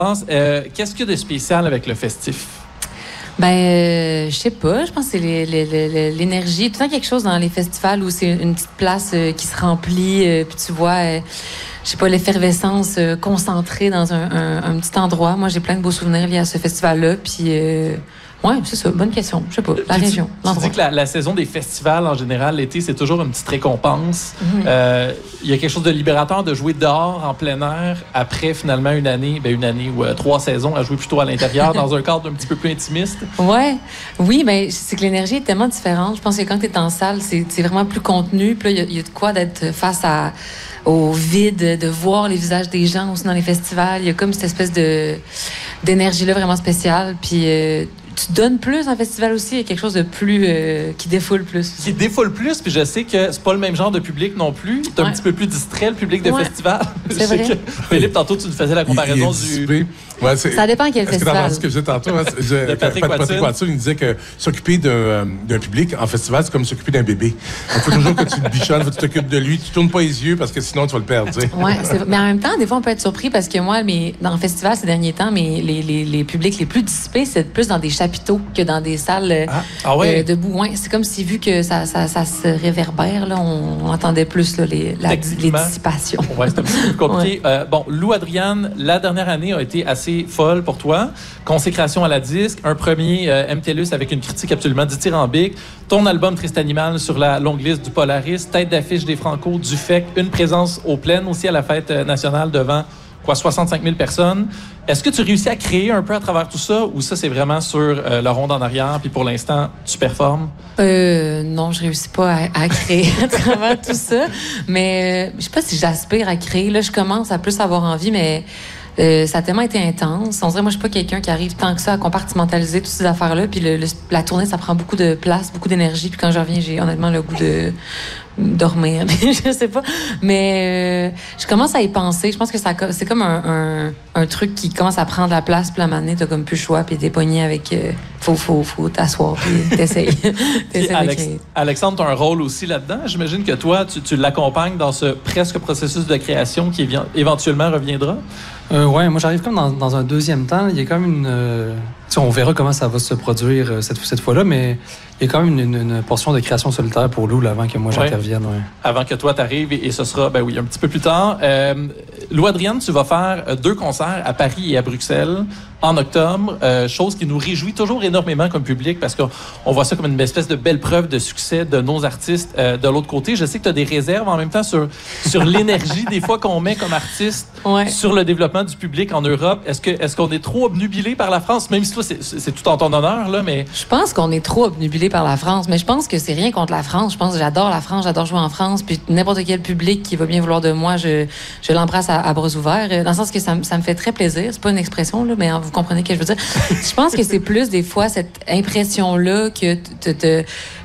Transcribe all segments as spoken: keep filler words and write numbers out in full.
Euh, qu'est-ce qu'il y a de spécial avec le festif? Ben, euh, je sais pas. Je pense que c'est les, les, les, l'énergie. Tout le temps quelque chose dans les festivals où c'est une petite place euh, qui se remplit, euh, puis tu vois, euh, je sais pas, l'effervescence euh, concentrée dans un, un, un petit endroit. Moi, j'ai plein de beaux souvenirs liés à ce festival-là. Puis, euh, ouais, c'est ça. Bonne question. Je sais pas. La puis région, tu, l'endroit. Tu dis que la, la saison des festivals, en général, l'été, c'est toujours une petite récompense. Il mm-hmm. euh, y a quelque chose de libérateur de jouer dehors, en plein air, après, finalement, une année, ben une année ou euh, trois saisons à jouer plutôt à l'intérieur, dans un cadre un petit peu plus intimiste. Ouais. Oui, mais ben, c'est que l'énergie est tellement différente. Je pense que quand tu es en salle, c'est, c'est vraiment plus contenu. Puis là, il y, y a de quoi d'être face à, au vide, de voir les visages des gens aussi dans les festivals. Il y a comme cette espèce de, d'énergie-là vraiment spéciale. Puis... Euh, tu donnes plus en festival aussi, il y a quelque chose de plus euh, qui défoule plus. Qui défoule plus, puis je sais que c'est pas le même genre de public non plus. C'est un ouais. petit peu plus distrait, le public de ouais. festival. C'est vrai. Que, Philippe, tantôt, tu nous faisais la comparaison il, il du... Ouais, c'est... Ça dépend quel Est-ce festival. Est-ce que tu as entendu ce que je disais tantôt? Hein? Je... Patrick Patrick Watson, il disait que s'occuper d'un, d'un public en festival, c'est comme s'occuper d'un bébé. Il faut toujours que tu le bichonnes, faut que tu t'occupes de lui, tu tournes pas les yeux parce que sinon tu vas le perdre. Ouais, c'est... mais en même temps, des fois, on peut être surpris parce que moi, mes... dans le festival ces derniers temps, mes... les, les, les publics les plus dissipés, c'est plus dans des chapiteaux que dans des salles ah. Ah ouais. euh, debout. Ouais, c'est comme si, vu que ça, ça, ça se réverbère, là, on, on entendait plus là, les, la, les dissipations. Ouais, c'est un petit peu compliqué. Ouais. Euh, bon, Lou Adriane, la dernière année a été assez folle pour toi. Consécration à la disque, un premier euh, M T L U S avec une critique absolument dithyrambique, ton album Triste Animal sur la longue liste du Polaris, tête d'affiche des Franco, du F E C, une présence au Plaines aussi à la fête nationale devant quoi, soixante-cinq mille personnes. Est-ce que tu réussis à créer un peu à travers tout ça ou ça, c'est vraiment sur euh, le ronde en arrière puis pour l'instant, tu performes? Euh, non, je réussis pas à, à créer à travers tout ça. Mais euh, je sais pas si j'aspire à créer. Là, je commence à plus avoir envie, mais... Euh, ça a tellement été intense. On dirait, moi, je suis pas quelqu'un qui arrive tant que ça à compartimentaliser toutes ces affaires-là. Puis le, le, la tournée, ça prend beaucoup de place, beaucoup d'énergie. Puis quand je reviens, j'ai honnêtement le goût de dormir. Je sais pas. Mais euh, je commence à y penser. Je pense que ça, c'est comme un, un, un truc qui commence à prendre la place. Puis la manée, t'as comme plus le choix. Puis t'es pogné avec... Euh, faut, faut, faut t'asseoir. Puis t'essayes. t'essayes Alex, Alexandre, t'as un rôle aussi là-dedans. J'imagine que toi, tu, tu l'accompagnes dans ce presque processus de création qui éventuellement reviendra. Euh, ouais, moi j'arrive comme dans, dans un deuxième temps. Il y a quand même une... Euh, on verra comment ça va se produire euh, cette, cette fois-là, mais il y a quand même une, une, une portion de création solitaire pour Lou avant que moi j'intervienne. Ouais. Avant que toi t'arrives, et, et ce sera, ben oui, un petit peu plus tard. Euh, Lou Adriane, tu vas faire deux concerts à Paris et à Bruxelles en octobre, euh, chose qui nous réjouit toujours énormément comme public parce qu'on on voit ça comme une espèce de belle preuve de succès de nos artistes euh, de l'autre côté. Je sais que tu as des réserves en même temps sur, sur l'énergie des fois qu'on met comme artiste ouais. sur le développement du public en Europe. Est-ce, que, est-ce qu'on est trop obnubilé par la France? Même si toi, c'est, c'est tout en ton honneur, là, mais... Je pense qu'on est trop obnubilé par la France, mais je pense que c'est rien contre la France. Je pense que j'adore la France, j'adore jouer en France, puis n'importe quel public qui va bien vouloir de moi, je, je l'embrasse à, à bras ouverts, dans le sens que ça, ça me fait très plaisir. C'est pas une expression, là, mais vous comprenez ce que je veux dire. Je pense que c'est plus des fois cette impression-là que te, te,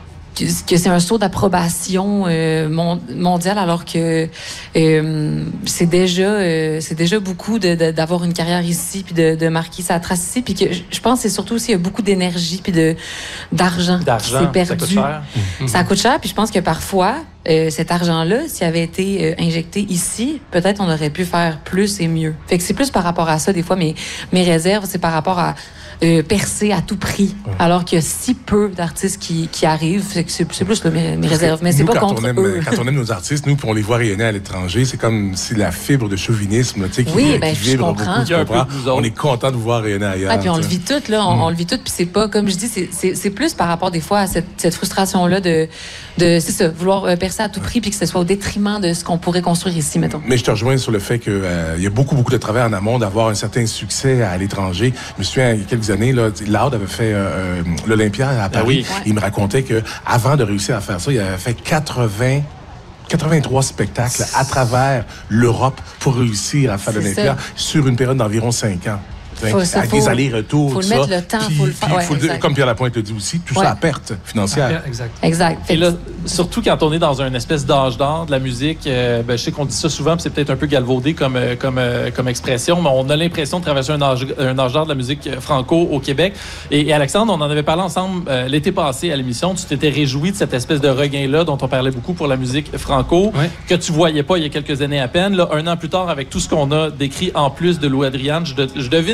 que c'est un saut d'approbation euh, mondiale, alors que euh, c'est déjà euh, c'est déjà beaucoup de, de, d'avoir une carrière ici puis de, de marquer sa trace ici, puis que je pense que c'est surtout aussi il y a beaucoup d'énergie puis de d'argent, d'argent qui s'est perdu. Ça coûte cher. Ça coûte cher, puis je pense que parfois euh, cet argent-là, s'il avait été euh, injecté ici, peut-être on aurait pu faire plus et mieux. Fait que c'est plus par rapport à ça des fois mes mes réserves, c'est par rapport à Euh, percer à tout prix, ouais. alors qu'il y a si peu d'artistes qui, qui arrivent. C'est, c'est, c'est plus là, mes, mes réserves, mais c'est nous, pas quand contre on aime, eux. Quand on aime nos artistes, nous, puis on les voit rayonner à l'étranger, c'est comme si la fibre de chauvinisme là, qui, oui, ben, qui vibre comprends. beaucoup. Tu comprends? On est content de vous voir rayonner ailleurs. Ah, puis on t'sais. le vit tout, là. On, mm. on le vit tout, puis c'est pas, comme je dis, c'est, c'est, c'est plus par rapport des fois à cette, cette frustration-là de, de, c'est ça, vouloir percer à tout prix, puis que ce soit au détriment de ce qu'on pourrait construire ici, mettons. Mais je te rejoins sur le fait qu'il euh, y a beaucoup, beaucoup de travail en amont d'avoir un certain succès à l'étranger. Je me souviens, il y a quelques années, là, Loud avait fait euh, l'Olympia à Paris. Ah oui. Ouais. Il me racontait que avant de réussir à faire ça, il avait fait quatre-vingts quatre-vingt-trois spectacles à travers l'Europe pour réussir à faire c'est l'Olympia ça. Sur une période d'environ cinq ans. Faut, ça, avec faut, des allers-retours, faut tout le mettre ça. le temps, puis, faut le faire. Ouais, faut le, comme Pierre Lapointe le dit aussi, tout ouais. ça à perte financière. Ah, exact. Exact. Et là, surtout quand on est dans une espèce d'âge d'or de la musique, euh, ben, je sais qu'on dit ça souvent, puis c'est peut-être un peu galvaudé comme, comme, euh, comme expression, mais on a l'impression de traverser un âge, un âge d'or de la musique franco au Québec. Et, et Alexandre, on en avait parlé ensemble euh, l'été passé à l'émission. Tu t'étais réjoui de cette espèce de regain-là dont on parlait beaucoup pour la musique franco, ouais. que tu voyais pas il y a quelques années à peine. Là, un an plus tard, avec tout ce qu'on a décrit en plus de Lou Adriane, je, de, je devine